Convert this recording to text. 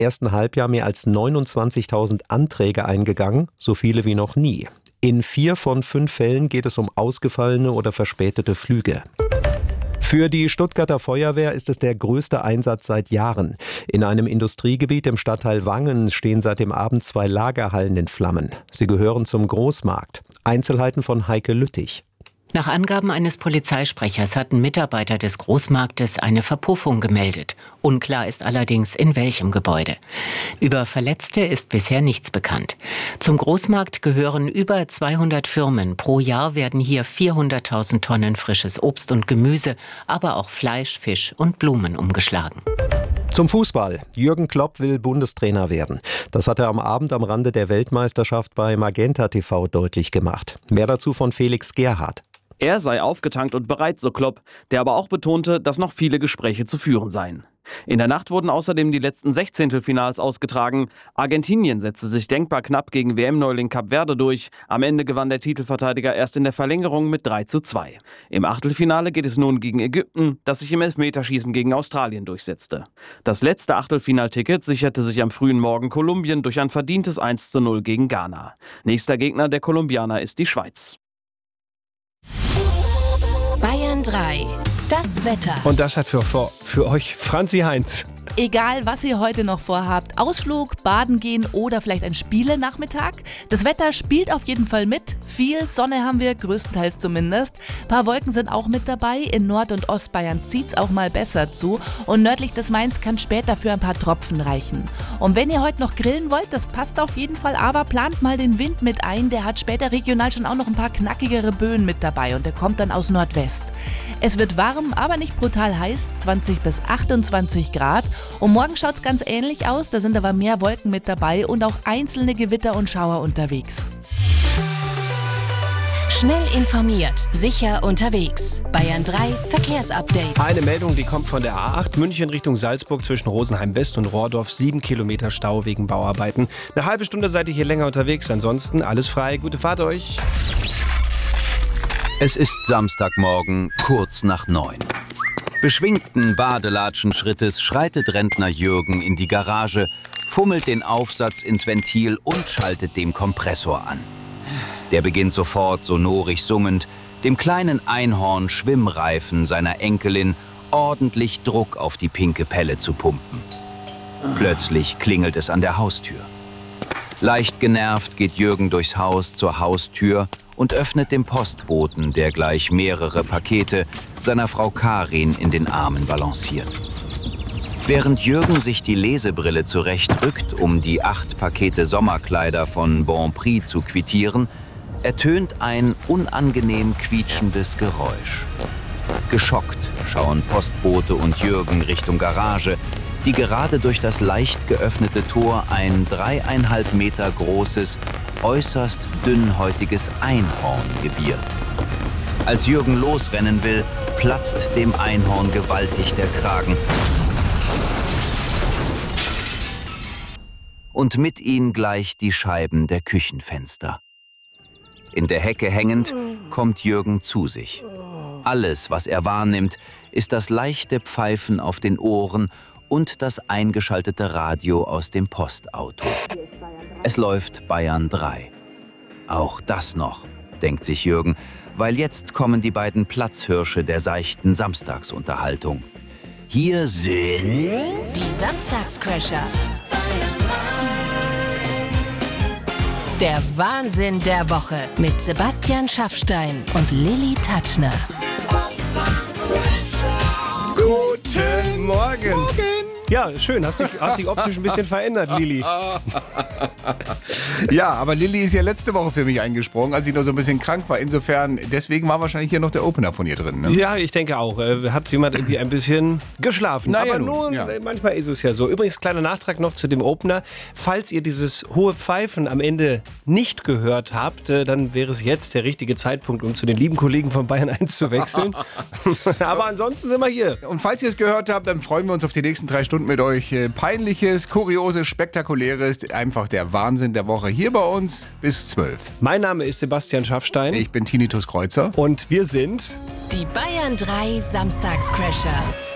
ersten Halbjahr mehr als 29.000 Anträge eingegangen, so viele wie noch nie. In 4 von 5 Fällen geht es um ausgefallene oder verspätete Flüge. Für die Stuttgarter Feuerwehr ist es der größte Einsatz seit Jahren. In einem Industriegebiet im Stadtteil Wangen stehen seit dem Abend 2 Lagerhallen in Flammen. Sie gehören zum Großmarkt. Einzelheiten von Heike Lüttich. Nach Angaben eines Polizeisprechers hatten Mitarbeiter des Großmarktes eine Verpuffung gemeldet. Unklar ist allerdings, in welchem Gebäude. Über Verletzte ist bisher nichts bekannt. Zum Großmarkt gehören über 200 Firmen. Pro Jahr werden hier 400.000 Tonnen frisches Obst und Gemüse, aber auch Fleisch, Fisch und Blumen umgeschlagen. Zum Fußball. Jürgen Klopp will Bundestrainer werden. Das hat er am Abend am Rande der Weltmeisterschaft bei Magenta TV deutlich gemacht. Mehr dazu von Felix Gerhardt. Er sei aufgetankt und bereit, so Klopp, der aber auch betonte, dass noch viele Gespräche zu führen seien. In der Nacht wurden außerdem die letzten 16. ausgetragen. Argentinien setzte sich denkbar knapp gegen WM-Neuling Kap Verde durch. Am Ende gewann der Titelverteidiger erst in der Verlängerung mit 3:2. Im Achtelfinale geht es nun gegen Ägypten, das sich im Elfmeterschießen gegen Australien durchsetzte. Das letzte Achtelfinalticket sicherte sich am frühen Morgen Kolumbien durch ein verdientes 1:0 gegen Ghana. Nächster Gegner der Kolumbianer ist die Schweiz. Bayern 3, das Wetter. Und das hat für euch Franzi Heinz. Egal, was ihr heute noch vorhabt, Ausflug, Baden gehen oder vielleicht ein Spielenachmittag, das Wetter spielt auf jeden Fall mit. Viel Sonne haben wir, größtenteils zumindest. Ein paar Wolken sind auch mit dabei. In Nord- und Ostbayern zieht's auch mal besser zu. Und nördlich des Mains kann später für ein paar Tropfen reichen. Und wenn ihr heute noch grillen wollt, das passt auf jeden Fall, aber plant mal den Wind mit ein. Der hat später regional schon auch noch ein paar knackigere Böen mit dabei und der kommt dann aus Nordwest. Es wird warm, aber nicht brutal heiß, 20 bis 28 Grad. Und morgen schaut es ganz ähnlich aus, da sind aber mehr Wolken mit dabei und auch einzelne Gewitter und Schauer unterwegs. Schnell informiert, sicher unterwegs. Bayern 3 Verkehrsupdate. Eine Meldung, die kommt von der A8 München Richtung Salzburg zwischen Rosenheim West und Rohrdorf. 7 Kilometer Stau wegen Bauarbeiten. Eine halbe Stunde seid ihr hier länger unterwegs, ansonsten alles frei. Gute Fahrt euch. Es ist Samstagmorgen, kurz nach 9. Beschwingten Badelatschenschrittes schreitet Rentner Jürgen in die Garage, fummelt den Aufsatz ins Ventil und schaltet den Kompressor an. Der beginnt sofort sonorig summend, dem kleinen Einhorn-Schwimmreifen seiner Enkelin ordentlich Druck auf die pinke Pelle zu pumpen. Plötzlich klingelt es an der Haustür. Leicht genervt geht Jürgen durchs Haus zur Haustür und öffnet dem Postboten, der gleich mehrere Pakete seiner Frau Karin in den Armen balanciert. Während Jürgen sich die Lesebrille zurechtrückt, um die 8 Pakete Sommerkleider von Bonprix zu quittieren, ertönt ein unangenehm quietschendes Geräusch. Geschockt schauen Postbote und Jürgen Richtung Garage, die gerade durch das leicht geöffnete Tor ein 3,5 Meter großes, äußerst dünnhäutiges Einhorn gebiert. Als Jürgen losrennen will, platzt dem Einhorn gewaltig der Kragen. Und mit ihm gleich die Scheiben der Küchenfenster. In der Hecke hängend kommt Jürgen zu sich. Alles, was er wahrnimmt, ist das leichte Pfeifen auf den Ohren und das eingeschaltete Radio aus dem Postauto. Es läuft Bayern 3. Auch das noch, denkt sich Jürgen, weil jetzt kommen die beiden Platzhirsche der seichten Samstagsunterhaltung. Hier sind die Samstagscrasher. Der Wahnsinn der Woche mit Sebastian Schaffstein und Lilly Tatschner. Guten Morgen. Ja, schön. Hast dich optisch ein bisschen verändert, Lilly. Ja, aber Lilly ist ja letzte Woche für mich eingesprungen, als ich noch so ein bisschen krank war. Insofern, deswegen war wahrscheinlich hier noch der Opener von ihr drin. Ne? Ja, ich denke auch. Hat jemand irgendwie ein bisschen geschlafen. Naja, aber nun, ja. Manchmal ist es ja so. Übrigens, kleiner Nachtrag noch zu dem Opener. Falls ihr dieses hohe Pfeifen am Ende nicht gehört habt, dann wäre es jetzt der richtige Zeitpunkt, um zu den lieben Kollegen von Bayern 1 zu wechseln. Aber ansonsten sind wir hier. Und falls ihr es gehört habt, dann freuen wir uns auf die nächsten 3 Stunden mit euch. Peinliches, Kurioses, Spektakuläres, einfach der Wahnsinn der Woche hier bei uns bis 12. Mein Name ist Sebastian Schaffstein. Ich bin Tinnitus Kreuzer. Und wir sind die Bayern 3 Samstagscrasher.